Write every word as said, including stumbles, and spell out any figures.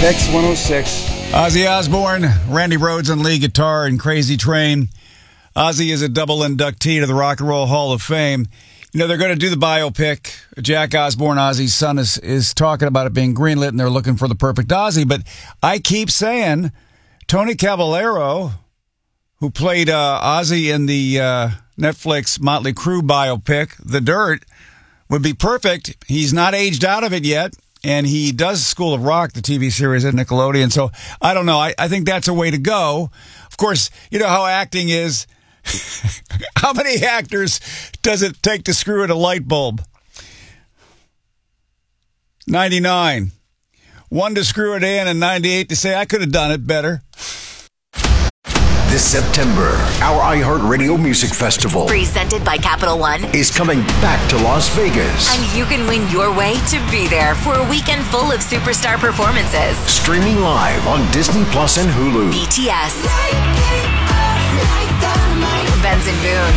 X one oh six. Ozzy Osbourne, Randy Rhoads on lead guitar, and Crazy Train. Ozzy is a double inductee to the Rock and Roll Hall of Fame. You know, they're going to do the biopic. Jack Osbourne, Ozzy's son, is, is talking about it being greenlit, and they're looking for the perfect Ozzy. But I keep saying Tony Cavallero, who played uh, Ozzy in the uh, Netflix Motley Crue biopic, The Dirt, would be perfect. He's not aged out of it yet. And he does School of Rock, the T V series at Nickelodeon. So I don't know. I, I think that's a way to go. Of course, you know how acting is. How many actors does it take to screw in a light bulb? ninety-nine. One to screw it in and ninety-eight to say, I could have done it better. This September, our iHeartRadio Music Festival, presented by Capital One, is coming back to Las Vegas. And you can win your way to be there for a weekend full of superstar performances. Streaming live on Disney Plus and Hulu. B T S, Benson Boone,